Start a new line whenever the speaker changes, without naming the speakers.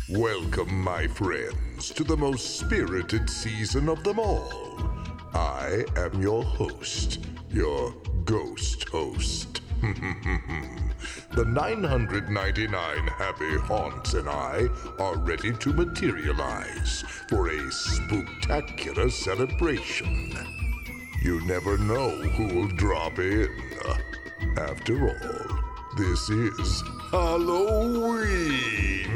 Welcome, my friends, to the most spirited season of them all. I am your host, your ghost host. The 999 happy haunts and I are ready to materialize for a spooktacular celebration. You never know who'll drop in. After all, this is Halloween.